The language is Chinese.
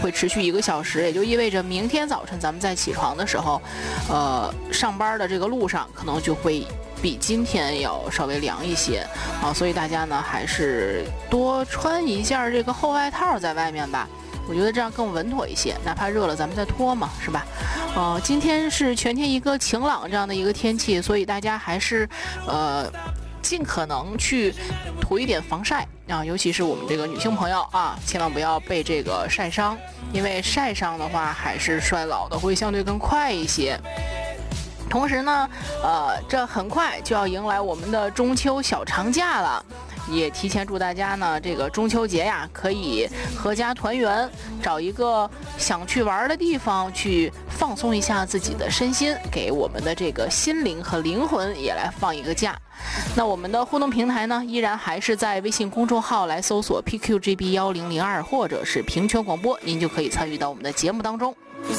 会持续1个小时，也就意味着明天早晨咱们在起床的时候，上班的这个路上可能就会比今天要稍微凉一些啊，所以大家呢还是多穿一件这个厚外套在外面吧，我觉得这样更稳妥一些，哪怕热了咱们再脱嘛，是吧？今天是全天一个晴朗这样的一个天气，所以大家还是尽可能去涂一点防晒啊，尤其是我们这个女性朋友啊，千万不要被这个晒伤，因为晒伤的话还是衰老的会相对更快一些。同时呢，这很快就要迎来我们的中秋小长假了，也提前祝大家呢这个中秋节呀可以阖家团圆，找一个想去玩的地方去放松一下自己的身心，给我们的这个心灵和灵魂也来放一个假。那我们的互动平台呢，依然还是在微信公众号来搜索 PQGB1002 或者是平权广播，您就可以参与到我们的节目当中。